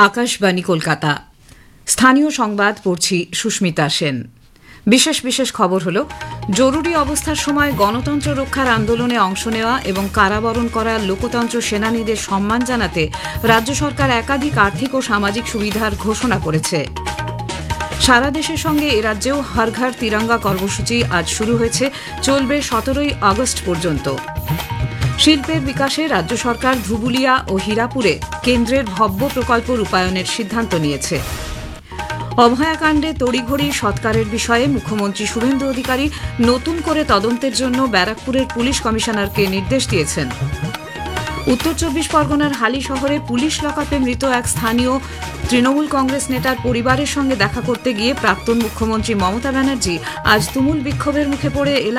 আকাশবাণী কলকাতা। স্থানীয় সংবাদ পড়ছি সুস্মিতা সেন। বিশেষ বিশেষ খবর হল, জরুরি অবস্থার সময় গণতন্ত্র রক্ষার আন্দোলনে অংশ নেওয়া এবং কারাবরণ করা লোকতন্ত্র সেনানীদের সম্মান জানাতে রাজ্য সরকার একাধিক আর্থিক ও সামাজিক সুবিধার ঘোষণা করেছে। সারা দেশের সঙ্গে এ রাজ্যেও হর ঘর তিরঙ্গা কর্মসূচি আজ শুরু হয়েছে, চলবে 17 আগস্ট পর্যন্ত। শিল্পের বিকাশে রাজ্য সরকার ধুবুলিয়া ও হীরাপুরে কেন্দ্রের ভব্য প্রকল্প রূপায়ণের সিদ্ধান্ত নিয়েছে। অভয়াকাণ্ডে তড়িঘড়ি সৎকারের বিষয়ে মুখ্যমন্ত্রী শুভেন্দু অধিকারী নতুন করে তদন্তের জন্য ব্যারাকপুরের পুলিশ কমিশনারকে নির্দেশ দিয়েছেন। উত্তর 24 পরগনার হালি শহরে পুলিশ লকআপে মৃত এক স্থানীয় তৃণমূল কংগ্রেস নেতার পরিবারের সঙ্গে দেখা করতে গিয়ে প্রাক্তন মুখ্যমন্ত্রী মমতা ব্যানার্জি আজ তুমুল বিক্ষোভের মুখে পড়ে